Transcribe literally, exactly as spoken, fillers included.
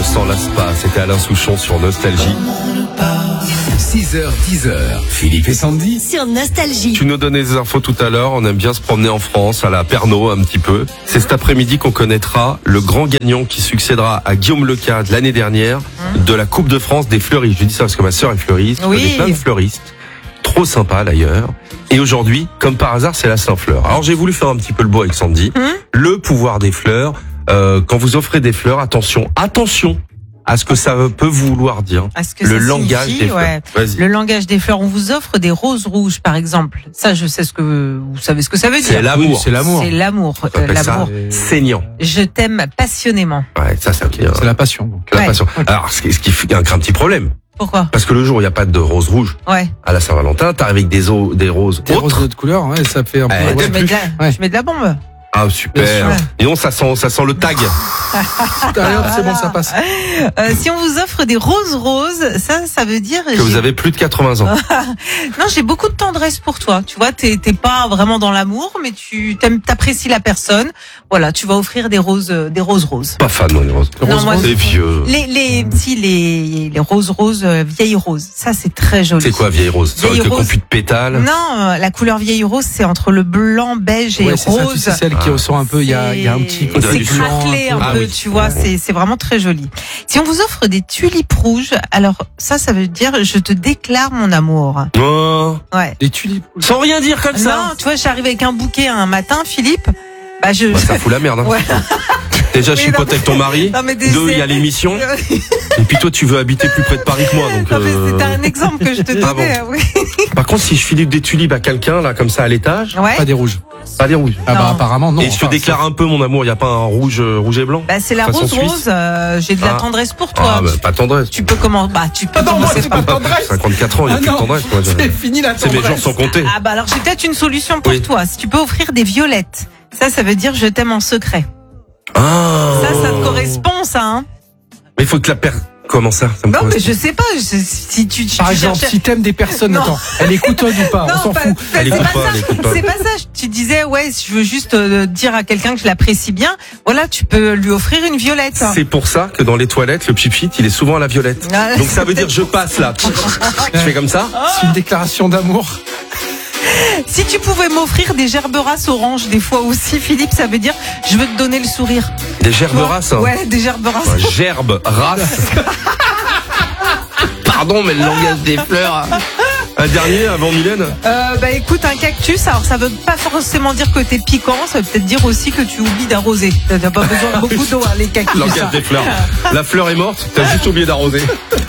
s'en lasse pas. C'était Alain Souchon sur Nostalgie. six heures, dix heures, Philippe et Sandy sur Nostalgie. Tu nous donnais des infos tout à l'heure. On aime bien se promener en France, à la Pernod un petit peu. C'est cet après-midi qu'on connaîtra le grand gagnant qui succédera à Guillaume Leca de l'année dernière de la Coupe de France des fleuristes. Je dis ça parce que ma sœur est fleuriste. Je Oui. connais plein de fleuristes. Trop sympa d'ailleurs. Et aujourd'hui, comme par hasard, c'est la Saint-Fleur. Alors j'ai voulu faire un petit peu le beau avec Sandy. Hum Le pouvoir des fleurs. Euh, quand vous offrez des fleurs, attention, attention à ce que ça peut vouloir dire. À ce que Le ça langage signifie, des fleurs. ouais. Vas-y. Le langage des fleurs. On vous offre des roses rouges, par exemple. Ça, je sais ce que vous savez ce que ça veut dire. C'est l'amour. Oui, c'est l'amour. C'est l'amour. On euh, appelle ça l'amour. saignant. Je t'aime passionnément. Ouais, ça, ça veut dire C'est la passion. Donc. la Ouais. passion. Alors, ce qui, ce qui fait un, un petit problème. Pourquoi? Parce que le jour où il n'y a pas de rose rouge Ouais. à la Saint-Valentin, t'arrives avec des, eaux, des roses Des autres. roses de couleur, ouais, ça fait un peu. Eh, ouais, je, mets de la, Ouais. je mets de la bombe. Ah, super. Bien sûr. Et non, ça sent, ça sent le tag. Allez, hop, c'est bon, ça passe. Euh, si on vous offre des roses roses, ça, ça veut dire Que vous j'ai- avez plus de quatre-vingts ans. non, j'ai beaucoup de tendresse pour toi. Tu vois, t'es t'es pas vraiment dans l'amour, mais tu t'aimes, t'apprécies la personne. Voilà, tu vas offrir des roses, euh, des roses roses. Pas fan, moi, les roses. Le Non, rose moi, rose. C'est vieux. Les les si les les roses roses euh, vieilles roses, ça c'est très joli. C'est quoi, vieille rose? C'est Vieille vrai que rose. qu'on de pétales. Non, euh, la couleur vieille rose, c'est entre le blanc, beige et Ouais, c'est ça, tu rose. sais, celle qui ressort un peu, il y a, il y a un petit C'est- côté c'est du blanc. craquelé un Ah peu, oui. tu vois, c'est c'est vraiment très joli. Si on vous offre des tulipes rouges, alors ça, ça veut dire je te déclare mon amour. Oh, Ouais. Des tulipes. sans rien dire comme ça. Non, tu vois, j'arrive avec un bouquet un matin, Philippe. Bah je. Bah, ça fout la merde. Hein. Ouais. Déjà, je Oui, suis non, pote avec ton mari. Non, mais des- Deux, il y a l'émission. Et puis toi, tu veux habiter plus près de Paris que moi. Donc, Non, mais euh, c'était un exemple que je te Ah donnais. Oui. Par contre, si je file des tulipes à quelqu'un, là, comme ça, à l'étage, Ouais. Pas des rouges. pas des rouges. Ah bah Non. apparemment non. Et je te Enfin, déclare un peu mon amour. Il y a pas un rouge, euh, rouge et blanc. Bah c'est la Façon rose suisse. rose. euh, J'ai de la Ah. tendresse pour toi. Ah, bah, tu, pas tendresse. tu peux comment Bah tu peux Ah non, moi, commencer c'est par. pas tendresse. cinquante-quatre ans, il n'y a Ah plus de non, tendresse. Moi, je- c'est fini la C'est mes tendresse. jours sont comptés. Ah bah alors j'ai peut-être une solution pour Oui. toi. Si tu peux offrir des violettes, ça ça veut dire je t'aime en secret. Ah. Ça ça te correspond ça hein. Mais il faut que la paire. Comment ça, ça me Non mais correspond. je sais pas. je- si tu, tu Par tu exemple, cherches- si t'aimes des personnes, Non. attends, elle écoutonne ou pas, on Non, s'en pas- fout. pas- Elle c'est écoute pas pas, ça. elle écoute pas. C'est pas ça. Tu disais ouais, je veux juste euh, dire à quelqu'un que je l'apprécie bien. Voilà, tu peux lui offrir une violette. C'est pour ça que dans les toilettes, le pchit il est souvent à la violette. Ah, Donc ça veut dire je passe là. Je fais comme ça. C'est une déclaration d'amour. Si tu pouvais m'offrir des gerberasses oranges des fois aussi, Philippe, ça veut dire je veux te donner le sourire. Des gerbes races. Hein. Ouais, des gerberasses. Ouais, gerbe, race. Pardon, mais le langage des fleurs. Un dernier avant Mylène. Euh, bah écoute, un cactus, alors ça veut pas forcément dire que t'es piquant, ça veut peut-être dire aussi que tu oublies d'arroser. T'as pas besoin de beaucoup d'eau, hein, les cactus. Langage des fleurs. La fleur est morte, t'as juste oublié d'arroser.